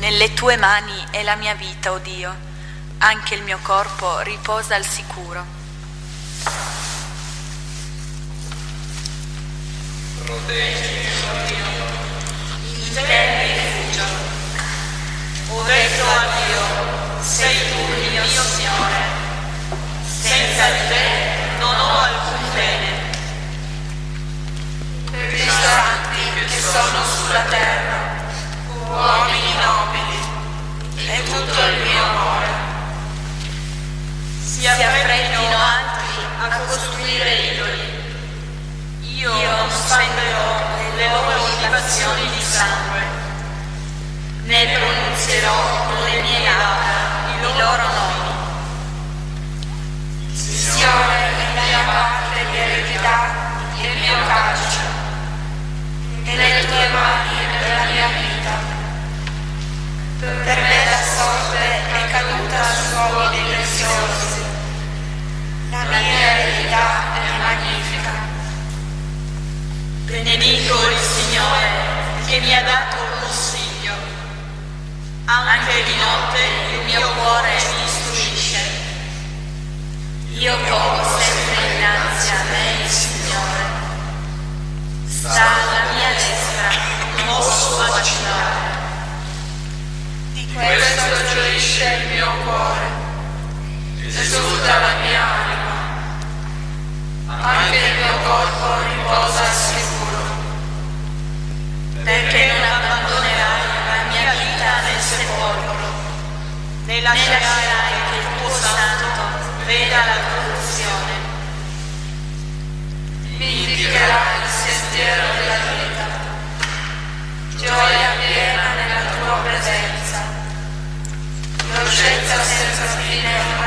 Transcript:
Nelle tue mani è la mia vita, o Dio, anche il mio corpo riposa al sicuro. Proteggimi, Dio, in te mi rifugio. Ho detto a Dio, sei tu il mio Signore, senza di te non ho alcun bene. Per i santi che sono sulla terra, uomini nobili, e tutto il mio amore. Si affrettino altri a costruire idoli. Io non spenderò le loro libazioni di sangue, né pronunzierò con le mie labbra i loro nomi. Signore è la mia parte di eredità e il mio calcio, e nelle tue mani è la mia vita. Per me la sorte è caduta su uomini preziosi, la mia eredità è magnifica. Benedico il Signore che mi ha dato consiglio, anche di notte il mio cuore mi istruisce. Io pongo sempre innanzi a me il Signore, sta alla mia destra, non posso vacillare. Di questo gioisce il mio cuore, esulta la mia anima, anche il mio corpo riposa al sicuro, perché non abbandonerai la mia vita nel sepolcro, né lascerai che il tuo santo veda la corruzione. Mi indicherai il sentiero della vita, gioia piena nella tua presenza, dolcezza senza fine